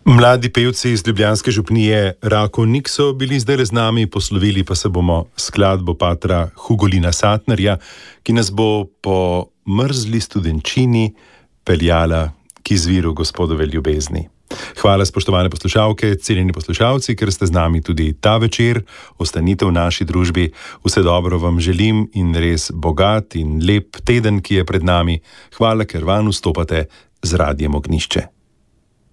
Mladi pevci iz ljubljanske župnije Rakovnik so bili zdaj z nami, poslovili pa se bomo skladbo patra Hugolina Satnerja, ki nas bo po mrzli studenčini peljala k izviru Gospodove ljubezni. Hvala, spoštovane poslušalke, cenjeni poslušalci, ker ste z nami tudi ta večer. Ostanite v naši družbi. Vse dobro vam želim in res bogat in lep teden, ki je pred nami. Hvala, ker van vstopate z Radiem Ognišče.